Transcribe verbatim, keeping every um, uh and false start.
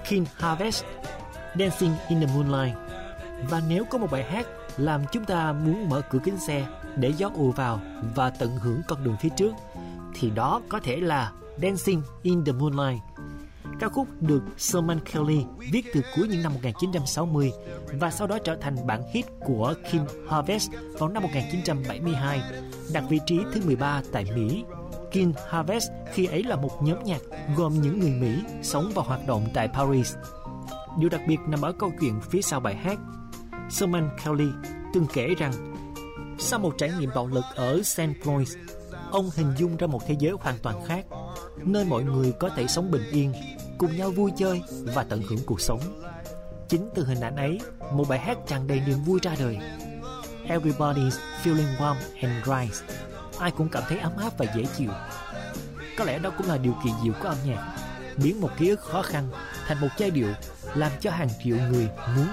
King Harvest, Dancing in the Moonlight. Và nếu có một bài hát làm chúng ta muốn mở cửa kính xe để gió ùa vào và tận hưởng con đường phía trước, thì đó có thể là Dancing in the Moonlight. Ca khúc được Sherman Kelly viết từ cuối những năm một nghìn chín trăm sáu mươi và sau đó trở thành bản hit của King Harvest vào năm một nghìn chín trăm bảy mươi hai, đạt vị trí thứ mười ba tại Mỹ. King Harvest khi ấy là một nhóm nhạc gồm những người Mỹ sống và hoạt động tại Paris. Điều đặc biệt nằm ở câu chuyện phía sau bài hát. Sherman Kelly từng kể rằng sau một trải nghiệm bạo lực ở Saint Louis, ông hình dung ra một thế giới hoàn toàn khác, nơi mọi người có thể sống bình yên, cùng nhau vui chơi và tận hưởng cuộc sống. Chính từ hình ảnh ấy, một bài hát tràn đầy niềm vui ra đời. Everybody's feeling warm and right. Ai cũng cảm thấy ấm áp và dễ chịu. Có lẽ đó cũng là điều kỳ diệu của âm nhạc, biến một ký ức khó khăn thành một giai điệu, làm cho hàng triệu người muốn